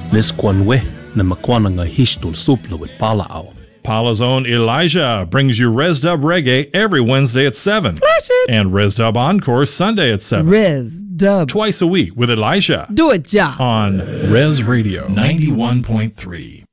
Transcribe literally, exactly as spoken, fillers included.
Nisquanwe na Makwananga Hishtul Supla with Palao. Paula's own Elijah brings you Res Dub Reggae every Wednesday at seven. Flash it. And Res Dub Encore Sunday at seven. Res Dub. Twice a week with Elijah. Do it, Ja. On Res Radio ninety-one point three.